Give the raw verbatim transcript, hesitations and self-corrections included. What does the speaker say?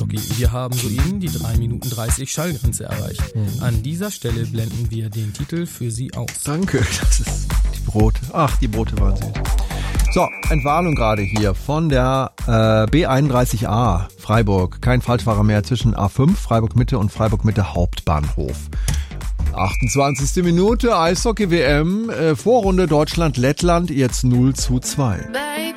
Eishockey. Wir haben soeben die drei Minuten dreißig Schallgrenze erreicht. Mhm. An dieser Stelle blenden wir den Titel für Sie aus. Danke, das ist die Brote. Ach, die Brote waren süß. So, Entwarnung gerade hier von der äh, B einunddreißig A Freiburg. Kein Falschfahrer mehr zwischen A fünf, Freiburg Mitte und Freiburg Mitte Hauptbahnhof. achtundzwanzigste Minute, Eishockey-W M, äh, Vorrunde Deutschland-Lettland, jetzt null zu zwei.